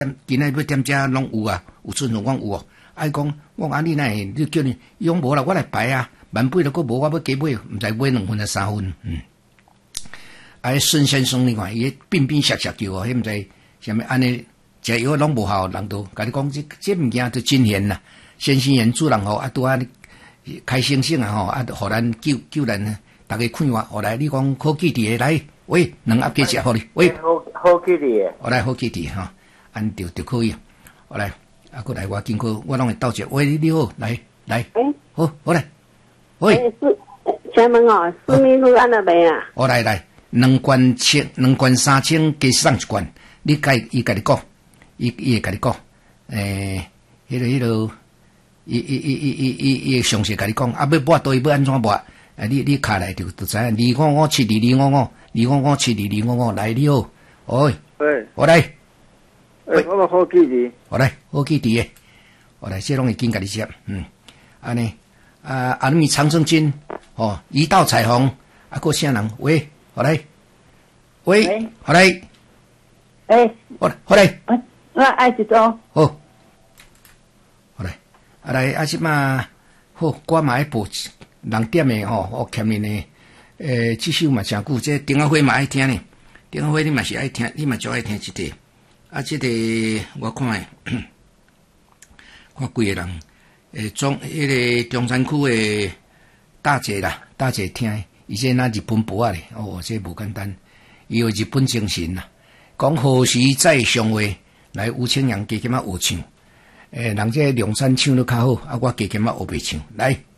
今仔要点遮拢有啊，有阵我讲有哦。啊，伊讲我讲你哪会？你叫你，伊讲无啦，我来排啊，万八都佫无，我要加买，毋知买2分还是3分，啊，孙先生你看，伊彬彬实实叫哦，迄毋知啥物安尼食药拢无效，人都甲你讲这物件都真险啦，先生缘主人吼，啊拄啊开星星啊吼，啊互咱救咱，大家看我，后来你讲好记伫来，喂，2盒鸡食互你，喂， 好记伫， 我来好记伫吼，安就可以，我来。啊，过来，我经过，我拢会斗者。喂，你好，来，好来，喂， 请问哦，四面路安那边啊？ 我来，2罐3千加送1罐，你伊甲你讲，伊会甲你讲，迄个，伊详细甲你讲，啊，要抹倒伊要安怎抹？啊，你卡来就知影，2557225，2557225，来你好，喂，我来。 我好记伫， 我来好记伫诶，我来这拢会紧甲你接，安尼安尼长生金哦，一道彩虹啊，个啥人？喂，好来，喂，好来，好来， 我爱一组， 好来，啊来啊，即嘛好，我嘛爱报2点诶吼，我欠你呢，这首嘛真久，这丁阿辉嘛爱听呢，丁阿辉你嘛是爱听，你嘛最爱听这个。啊，这个我看看几个人，迄个中山区的大姐啦，大姐听，伊这那日本博啊咧，哦，这无简单，伊有日本精神啦。讲何时再相会，来吴清阳加减啊学唱，人这2、3唱都较好，啊，我加减啊学袂唱，来。